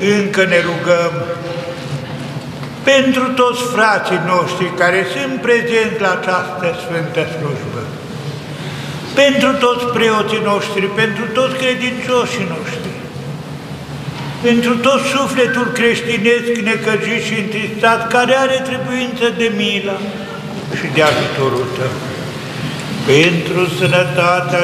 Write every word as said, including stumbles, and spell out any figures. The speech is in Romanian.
încă ne rugăm pentru toți frații noștri care sunt prezenți la această Sfântă Slujbă, pentru toți preoții noștri, pentru toți credincioșii noștri, pentru tot sufletul creștinesc necăjit și întristat, care are trebuință de milă și de ajutorul Tău, pentru sănătatea